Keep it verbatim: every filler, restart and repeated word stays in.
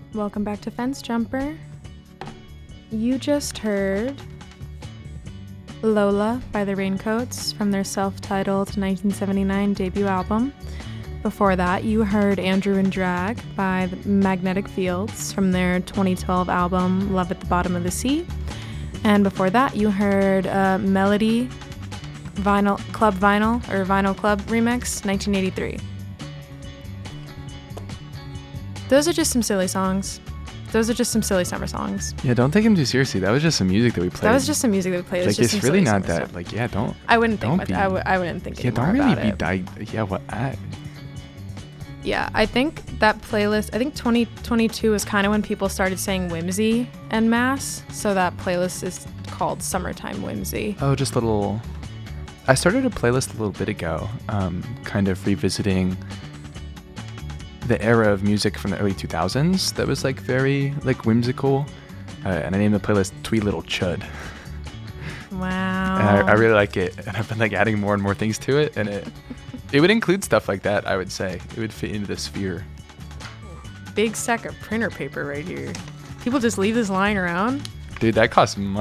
Welcome back to Fence Jumper. You just heard Lola by the Raincoats from their self-titled nineteen seventy-nine debut album. Before that, you heard Andrew and Drag by the Magnetic Fields from their twenty twelve album Love at the Bottom of the Sea. And before that, you heard uh, Melody Vinyl Club Vinyl or Vinyl Club Remix nineteen eighty-three. Those are just some silly songs. Those are just some silly summer songs. Yeah, don't take him too seriously. That was just some music that we played. That was just some music that we played. Like, it's it's just really not that. Stuff. Like, yeah, don't. I wouldn't think. Don't About be, I, w- I wouldn't think. Yeah, don't really be. It. Di- yeah, what? I, Yeah, I think that playlist. I think twenty twenty-two is kind of when people started saying whimsy en masse. So that playlist is called Summertime Whimsy. oh, just a little. I started a playlist a little bit ago, um, kind of revisiting the era of music from the early two thousands that was like very like whimsical, uh, and I named the playlist Twee Little Chud. Wow. And I, I really like it, and I've been like adding more and more things to it, and it it would include stuff like that. I would say it would fit into the sphere. Big stack of printer paper right here. People just leave this lying around. Dude, that costs money.